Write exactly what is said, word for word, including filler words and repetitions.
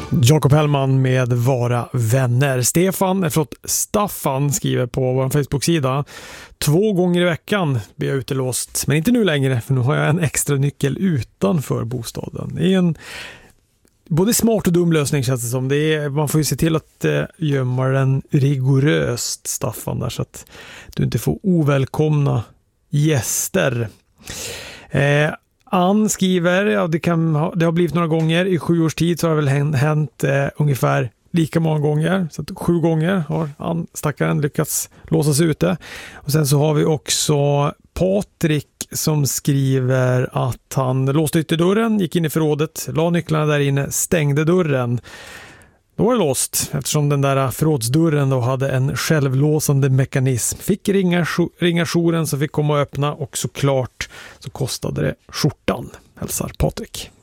Jakob Hellman med Vara vänner. Stefan, förlåt, Staffan skriver på vår Facebook-sida: två gånger i veckan blir jag utelåst, men inte nu längre, för nu har jag en extra nyckel utanför bostaden. Det är en både smart och dum lösning, känns det som. Det är, man får ju se till att eh, gömma den rigoröst, Staffan, där, så att du inte får ovälkomna gäster. Eh, Ann skriver, ja, det, kan ha, det har blivit några gånger i sju års tid, så har det väl hänt eh, ungefär lika många gånger, så att sju gånger har Ann, stackaren, lyckats låsa sig ute. Och sen så har vi också Patrik som skriver att han låste ytterdörren, gick in i förrådet, la nycklarna där inne, stängde dörren. Då var det låst, eftersom den där förrådsdörren då hade en självlåsande mekanism. Fick ringa, ringa jouren som fick komma och öppna, och såklart så kostade det skjortan, hälsar Patrik.